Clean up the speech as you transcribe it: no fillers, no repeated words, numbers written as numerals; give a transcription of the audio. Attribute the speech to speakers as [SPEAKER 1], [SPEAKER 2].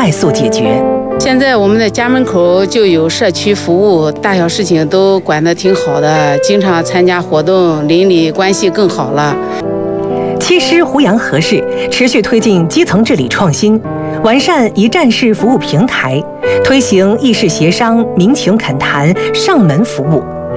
[SPEAKER 1] 快速解决。
[SPEAKER 2] 现在我们的家门口就有社区服务，大小事情都管得挺好的，经常参加活动，邻里关系更好了。
[SPEAKER 1] 七师湖阳河市持续推进基层治理创新，完善一站式服务平台，推行议事协商、民情恳谈、上门服务，